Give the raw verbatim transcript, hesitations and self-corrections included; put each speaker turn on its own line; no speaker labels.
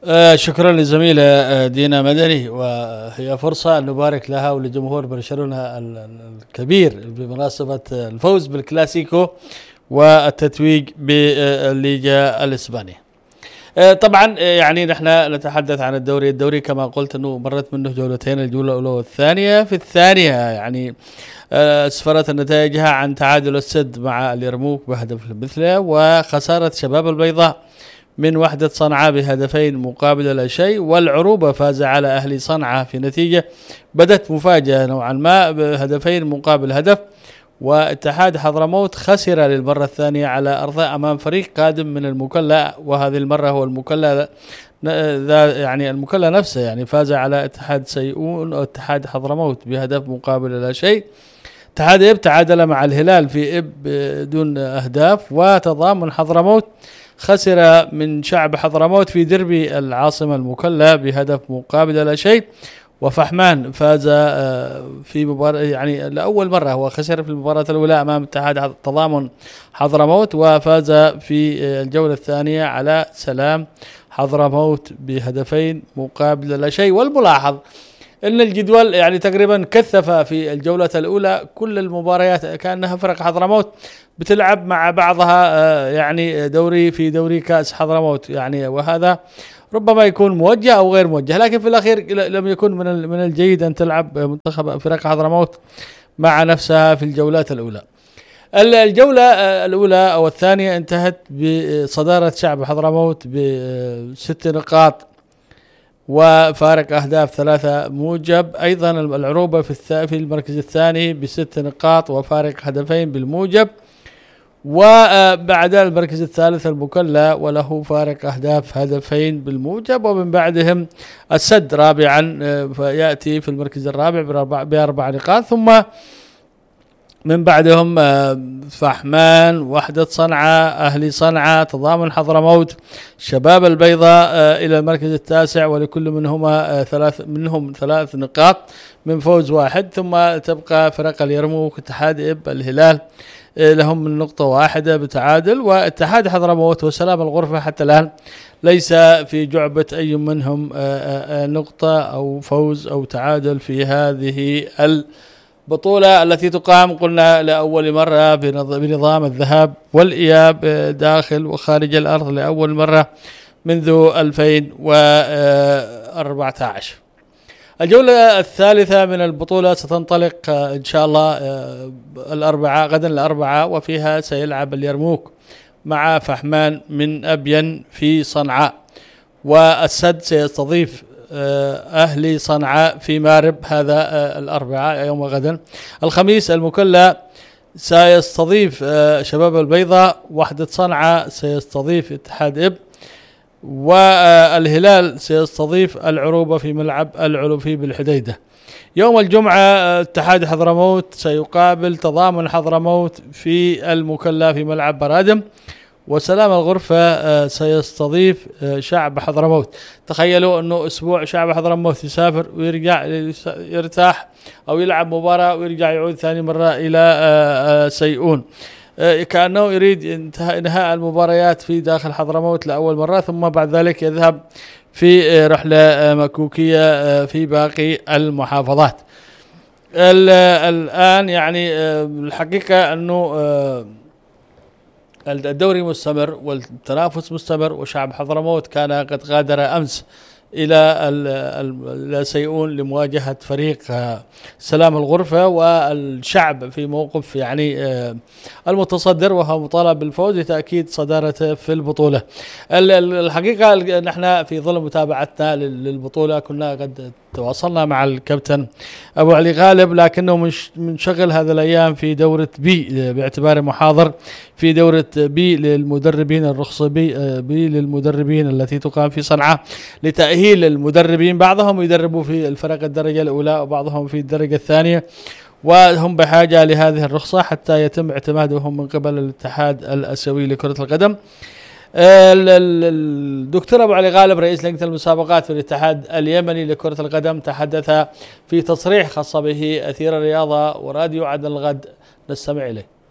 آه شكرا للزميلة آه، دينا مدني، وهي فرصة أن نبارك لها ولجمهور برشلونة ال- ال- الكبير بمناسبة الفوز بالكلاسيكو والتتويج بالليجا الإسبانية. آه، طبعا آه، يعني نحن نتحدث عن الدوري الدوري كما قلت أنه مرت منه جولتين، الجولة الأولى والثانية. في الثانية يعني آه، اسفرت نتائجها عن تعادل السد مع اليرموك بهدف مثله، وخسارة شباب البيضاء من وحدة صنعاء بهدفين مقابل لا شيء، والعروبة فاز على أهلي صنعاء في نتيجة بدت مفاجأة نوعا ما بهدفين مقابل هدف. واتحاد حضرموت خسر للمرة الثانية على أرضه أمام فريق قادم من المكلا، وهذه المرة هو المكلا ذا يعني المكلا نفسه، يعني فاز على اتحاد سيئون أو اتحاد حضرموت بهدف مقابل لا شيء. اتحاد إب تعادل مع الهلال في إب دون أهداف، وتضامن حضرموت خسر من شعب حضرموت في دربي العاصمة المكلا بهدف مقابل لا شيء. وفحمان فاز في مباراة يعني لأول مرة، هو خسر في المباراة الأولى أمام اتحاد تضامن حضرموت، وفاز في الجولة الثانية على سلام حضرموت بهدفين مقابل لا شيء. والملاحظ ان الجدول يعني تقريبا كثف في الجولة الأولى، كل المباريات كأنها فرق حضرموت بتلعب مع بعضها يعني دوري في دوري كأس حضرموت يعني، وهذا ربما يكون موجه أو غير موجه، لكن في الأخير لم يكن من من الجيد أن تلعب منتخب فرق حضرموت مع نفسها في الجولات الأولى. الجولة الأولى أو الثانية انتهت بصدارة شعب حضرموت بست نقاط وفارق أهداف ثلاثة موجب. أيضا العروبة في في المركز الثاني بست نقاط وفارق هدفين بالموجب. وبعد المركز الثالث المكلا وله فارق أهداف هدفين بالموجب. ومن بعدهم السد رابعا فيأتي في المركز الرابع بأربع نقاط. ثم من بعدهم فحمان، وحدة صنعاء، أهلي صنعاء، تضامن حضرموت، شباب البيضاء إلى المركز التاسع، ولكل منهما ثلاث منهم ثلاث نقاط من فوز واحد. ثم تبقى فرق اليرموك، اتحاد إب، الهلال لهم من نقطة واحدة بتعادل، واتحاد حضرموت وسلام الغرفة حتى الآن ليس في جعبة أي منهم نقطة أو فوز أو تعادل في هذه البطولة التي تقام قلنا لأول مرة بنظام الذهاب والإياب داخل وخارج الأرض لأول مرة منذ ألفين وأربعة عشر. الجولة الثالثة من البطولة ستنطلق إن شاء الله الأربعاء، غدا الأربعاء، وفيها سيلعب اليرموك مع فحمان من أبين في صنعاء، والسد سيستضيف أهلي صنعاء في مارب هذا الأربعاء يوم غدا. الخميس المكلا سيستضيف شباب البيضاء، وحدة صنعاء سيستضيف اتحاد إب، والهلال سيستضيف العروبة في ملعب العلوفي بالحديدة. يوم الجمعة اتحاد حضرموت سيقابل تضامن حضرموت في المكلا في ملعب برادم، وسلام الغرفة سيستضيف شعب حضرموت. تخيلوا أنه أسبوع شعب حضرموت يسافر ويرجع يرتاح أو يلعب مباراة ويرجع يعود ثاني مرة إلى سيئون، كأنه يريد انتهاء انهاء المباريات في داخل حضرموت لأول مرة، ثم بعد ذلك يذهب في رحلة مكوكية في باقي المحافظات. الآن يعني الحقيقة أنه الدوري مستمر والتنافس مستمر، وشعب حضرموت كان قد غادر أمس إلى سيئون لمواجهة فريق سلام الغرفة، والشعب في موقف يعني المتصدر وهو مطالب بالفوز لتأكيد صدارته في البطولة. الحقيقة نحن في ظل متابعتنا للبطولة كنا قد تواصلنا مع الكابتن أبو علي غالب، لكنه مش منشغل هذا الأيام في دورة بي باعتباره محاضر في دورة بي للمدربين، الرخصة بي, بي للمدربين التي تقام في صنعاء لتأهيل المدربين، بعضهم يدربوا في الفرق الدرجة الأولى وبعضهم في الدرجة الثانية، وهم بحاجة لهذه الرخصة حتى يتم اعتمادهم من قبل الاتحاد الآسيوي لكرة القدم. الدكتور أبو علي غالب رئيس لجنة المسابقات في الاتحاد اليمني لكرة القدم تحدث في تصريح خاص به أثير الرياضة وراديو عدن الغد، نستمع إليه.